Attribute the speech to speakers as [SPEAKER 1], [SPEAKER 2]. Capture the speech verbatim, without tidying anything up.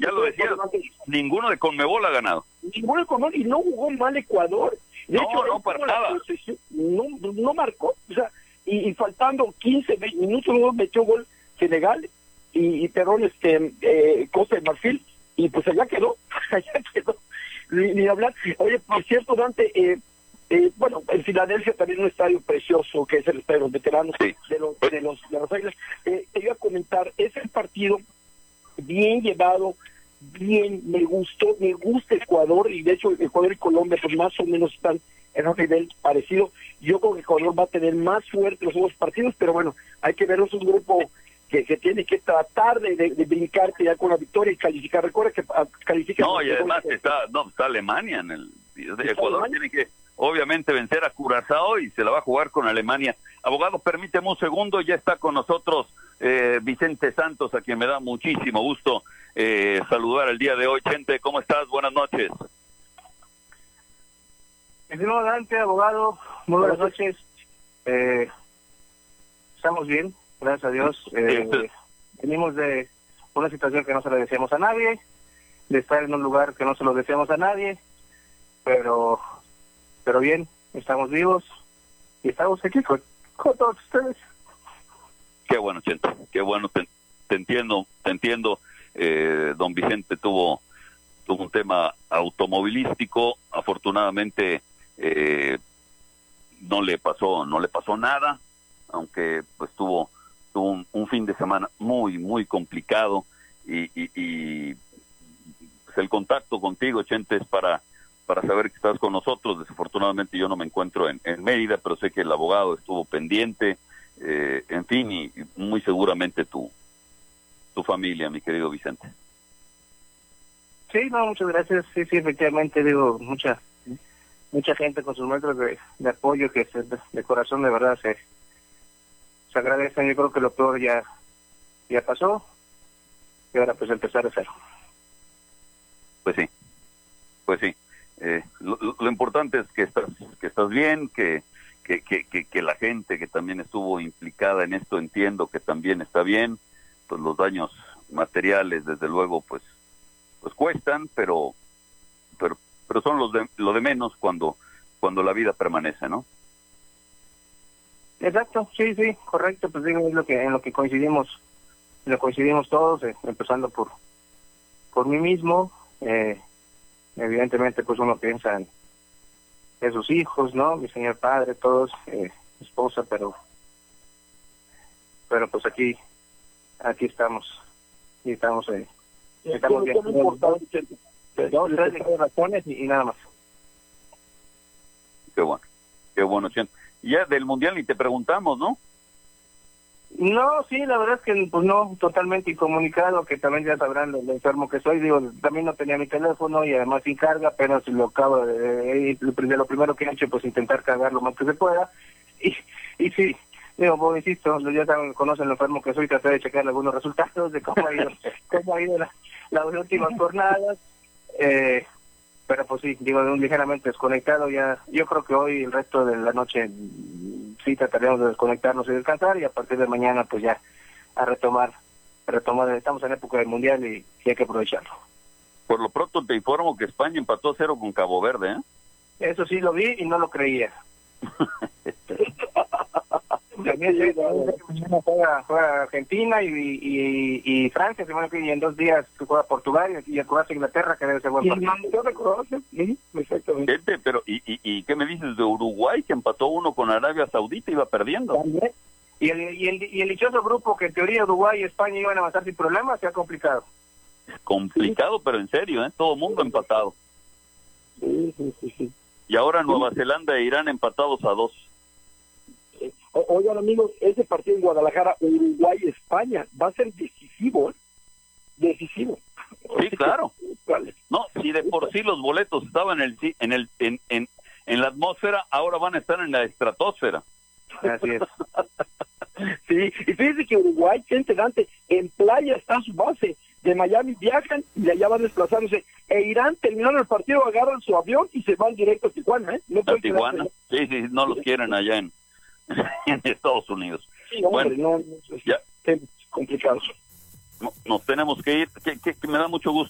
[SPEAKER 1] ya lo decía, ninguno de Conmebol ha ganado.
[SPEAKER 2] Ninguno de Conmebol, y no jugó mal Ecuador. De
[SPEAKER 1] no,
[SPEAKER 2] hecho,
[SPEAKER 1] no, para nada.
[SPEAKER 2] No, no marcó, o sea, y, y faltando quince, veinte minutos, luego metió gol Senegal y, y perdón, este, eh, Costa de Marfil, y pues allá quedó, allá quedó, ni, ni hablar. Oye, por cierto, Dante, eh, eh, bueno, en Filadelfia también un estadio precioso, que es el estadio de los veteranos, sí. de, los, de, los, de los Águilas. Eh, te iba a comentar, es el partido bien llevado, bien, me gustó, me gusta Ecuador, y de hecho Ecuador y Colombia pues más o menos están en un nivel parecido. Yo creo que Ecuador va a tener más fuerte los dos partidos, pero bueno, hay que ver, es un grupo que, que tiene que tratar de, de, de brincarte ya con la victoria y calificar. Recuerda que uh, califica.
[SPEAKER 1] No, y además está, no, está Alemania en el Ecuador, Alemania tiene que obviamente vencer a Curazao y se la va a jugar con Alemania. Abogado, permíteme un segundo, ya está con nosotros eh, Vicente Santos, a quien me da muchísimo gusto eh, saludar el día de hoy. Chente, ¿cómo estás? Buenas noches.
[SPEAKER 3] Estimado Dante, abogado, muy buenas noches. Eh, estamos bien, gracias a Dios. Eh, sí. Venimos de una situación que no se lo deseamos a nadie, de estar en un lugar que no se lo deseamos a nadie, pero pero bien, estamos vivos y estamos aquí con, con todos ustedes.
[SPEAKER 1] Qué bueno, Chente, qué bueno, te, te entiendo, te entiendo. Eh, don Vicente tuvo, tuvo un tema automovilístico, afortunadamente eh, no le pasó, no le pasó nada, aunque pues tuvo, tuvo un, un fin de semana muy, muy complicado y, y, y pues, el contacto contigo, Chente, es para para saber que estás con nosotros. Desafortunadamente yo no me encuentro en, en Mérida, pero sé que el abogado estuvo pendiente, eh, en fin, y, y muy seguramente tu, tu familia, mi querido Vicente.
[SPEAKER 3] Sí, no, muchas gracias. Sí, sí, efectivamente, digo, mucha mucha gente con sus metros de, de apoyo que se, de, de corazón de verdad se, se agradecen. Yo creo que lo peor ya, ya pasó y ahora pues empezar de cero.
[SPEAKER 1] Pues sí, pues sí. Eh, lo, lo importante es que estás que estás bien, que que, que que que la gente que también estuvo implicada en esto entiendo que también está bien. Pues los daños materiales desde luego pues pues cuestan, pero pero pero son los de lo de menos cuando cuando la vida permanece, ¿no?
[SPEAKER 3] Exacto, sí, sí, correcto. Pues digo, es lo que en lo que coincidimos, en lo que coincidimos todos, eh, empezando por por mí mismo. eh, Evidentemente, pues uno piensa en, en sus hijos, ¿no? Mi señor padre, todos, eh, esposa, pero pero pues aquí aquí estamos, aquí estamos, eh, estamos bien. Dos, tres razones y, y nada más.
[SPEAKER 1] Qué bueno, qué bueno, Chen. Ya del Mundial ni te preguntamos, ¿no?
[SPEAKER 3] No, sí, la verdad es que pues no, totalmente incomunicado, que también ya sabrán lo, lo enfermo que soy. Digo, también no tenía mi teléfono y además sin carga, apenas lo acabo de, de, de lo primero que he hecho, pues intentar cargar lo más que se pueda. Y, y sí, digo, pues insisto, ya saben, conocen lo enfermo que soy, traté de checar algunos resultados de cómo ha ido, cómo ha ido la, las últimas jornadas, eh, pero pues sí, digo, de un ligeramente desconectado. Ya, yo creo que hoy el resto de la noche sí trataremos de desconectarnos y descansar, y a partir de mañana pues ya a retomar, a retomar. Estamos en época del Mundial y, y hay que aprovecharlo.
[SPEAKER 1] Por lo pronto te informo que España empató cero con Cabo Verde, ¿eh?
[SPEAKER 3] Eso sí lo vi y no lo creía. También mañana juega, juega Argentina y, y, y Francia, y en dos días juega Portugal y Croacia Inglaterra, que debe ser buen partido.
[SPEAKER 2] de Croacia, sí, exactamente.
[SPEAKER 1] Gente, pero ¿y, y, ¿y qué me dices de Uruguay, que empató uno con Arabia Saudita y iba perdiendo?
[SPEAKER 3] ¿También? Y el, y, el, y el dichoso grupo que en teoría Uruguay y España iban a avanzar sin problemas, se ha complicado.
[SPEAKER 1] Complicado, sí. Pero en serio, ¿eh? Todo mundo empatado.
[SPEAKER 2] Sí, sí, sí, sí.
[SPEAKER 1] Y ahora Nueva Zelanda e Irán empatados a dos.
[SPEAKER 2] Oigan, amigos, ese partido en Guadalajara, Uruguay-España, va a ser decisivo, ¿eh? Decisivo.
[SPEAKER 1] Sí, claro. No, si de por sí los boletos estaban en el en el en, en, en la atmósfera, ahora van a estar en la estratosfera.
[SPEAKER 3] Así es.
[SPEAKER 2] Sí, y fíjense que Uruguay, gente Dante, en playa está su base. De Miami viajan y de allá van desplazándose. E Irán, terminaron el partido, agarran su avión y se van directo a Tijuana, ¿eh? No
[SPEAKER 1] a Tijuana, sí, sí, no los quieren allá en, en Estados Unidos.
[SPEAKER 2] Sí, hombre,
[SPEAKER 1] bueno,
[SPEAKER 2] no, no, es
[SPEAKER 1] ya.
[SPEAKER 2] complicado.
[SPEAKER 1] No, nos tenemos que ir, que, que, que me da mucho gusto